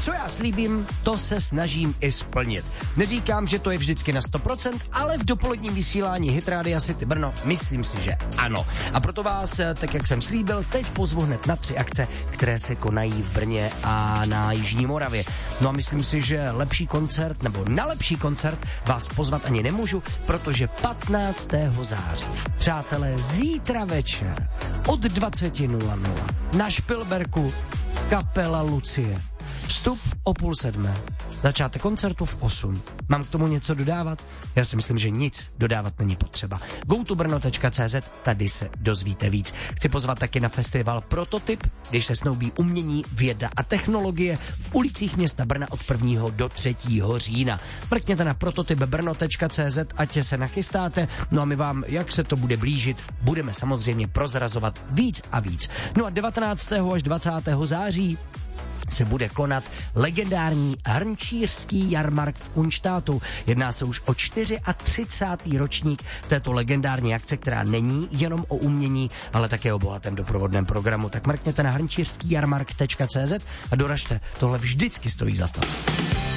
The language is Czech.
co já slíbím, to se snažím i splnit. Neříkám, že to je vždycky na 100%, ale v dopoledním vysílání Hit Radio City Brno myslím si, že ano. A proto vás, tak jak jsem slíbil, teď pozvu hned na 3 akce, které se konají v Brně a na Jižní Moravě. No a myslím si, že lepší koncert, nebo na lepší koncert vás pozvat ani nemůžu, protože 15. září, přátelé, zítra večer od 20:00 na Špilberku kapela Lucie. Vstup o 6:30. Začátek koncertu v 8. Mám k tomu něco dodávat? Já si myslím, že nic dodávat není potřeba. gotobrno.cz, tady se dozvíte víc. Chci pozvat taky na festival Prototyp, když se snoubí umění, věda a technologie v ulicích města Brna od 1. do 3. října. Mrkněte na prototypbrno.cz, ať se nachystáte. No a my vám, jak se to bude blížit, budeme samozřejmě prozrazovat víc a víc. No a 19. až 20. září se bude konat legendární hrnčířský jarmark v Kunštátu. Jedná se už o 34. ročník této legendární akce, která není jenom o umění, ale také o bohatém doprovodném programu. Tak mrkněte na hrnčířskýjarmark.cz a doražte, tohle vždycky stojí za to.